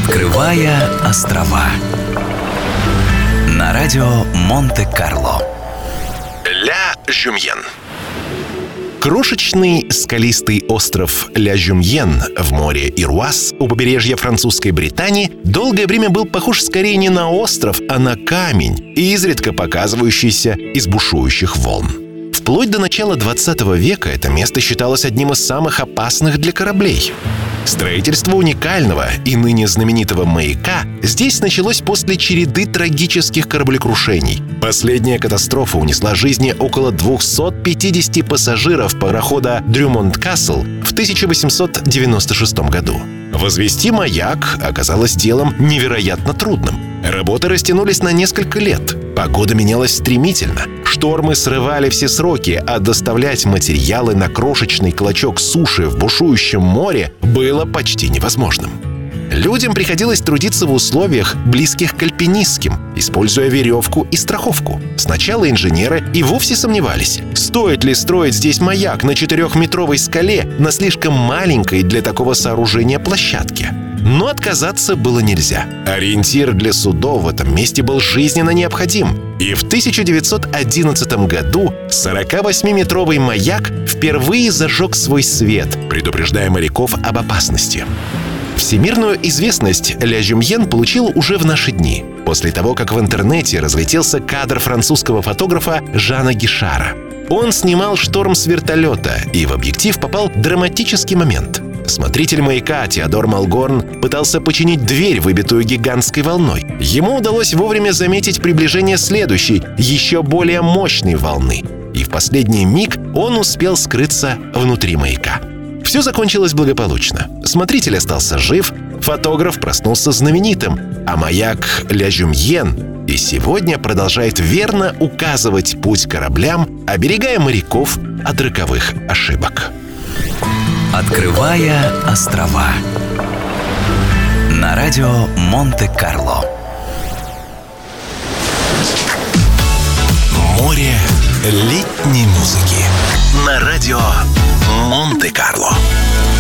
Открывая острова на радио Монте-Карло. Ля Жюмьен. Крошечный скалистый остров Ля Жюмьен в море Ируаз у побережья французской Британии долгое время был похож скорее не на остров, а на камень, изредка показывающийся из бушующих волн. Вплоть до начала 20 века это место считалось одним из самых опасных для кораблей. Строительство уникального и ныне знаменитого маяка здесь началось после череды трагических кораблекрушений. Последняя катастрофа унесла жизни около 250 пассажиров парохода Дрюмонд-Касл в 1896 году. Возвести маяк оказалось делом невероятно трудным. Работы растянулись на несколько лет. Погода менялась стремительно. Штормы срывали все сроки, а доставлять материалы на крошечный клочок суши в бушующем море было почти невозможным. Людям приходилось трудиться в условиях, близких к альпинистским, используя веревку и страховку. Сначала инженеры и вовсе сомневались, стоит ли строить здесь маяк на 4-метровой скале на слишком маленькой для такого сооружения площадке. Но отказаться было нельзя. Ориентир для судов в этом месте был жизненно необходим. И в 1911 году 48-метровый маяк впервые зажег свой свет, предупреждая моряков об опасности. Всемирную известность Ля Жюмьен получил уже в наши дни, после того, как в интернете разлетелся кадр французского фотографа Жана Гишара. Он снимал шторм с вертолета, и в объектив попал драматический момент. Смотритель маяка Теодор Малгорн пытался починить дверь, выбитую гигантской волной. Ему удалось вовремя заметить приближение следующей, еще более мощной волны. И в последний миг он успел скрыться внутри маяка. Все закончилось благополучно. Смотритель остался жив, фотограф проснулся знаменитым, а маяк Ля Жюмьен и сегодня продолжает верно указывать путь кораблям, оберегая моряков от роковых ошибок. Открывая острова на радио Монте-Карло. Море летней музыки на радио Монте-Карло.